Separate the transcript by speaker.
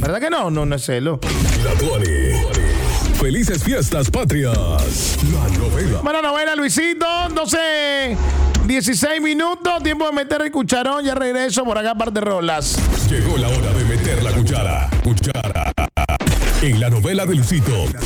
Speaker 1: ¿Verdad que no? No es celo.
Speaker 2: La 20. Felices fiestas patrias. La novela.
Speaker 1: Buena novela, Luisito. 16 minutos. Tiempo de meter el cucharón. Ya regreso por acá, par de rolas.
Speaker 2: Llegó la hora de meter la cuchara. En la novela de Luisito.